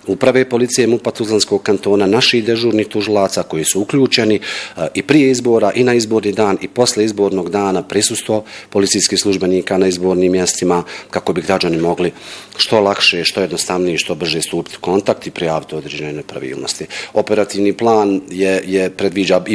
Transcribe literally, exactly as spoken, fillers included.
uprave policije MUP-a Tuzlanskog kantona, naših dežurnih tužilaca koji su uključeni i prije izbora i na izborni dan i posle izbornog dana, prisustvo policijskih službenika na izbornim mjestima kako bi građani mogli što lakše, što jednostavnije i što brže stupiti u kontakt i prijaviti određene nepravilnosti. Operativni plan je, je predviđa i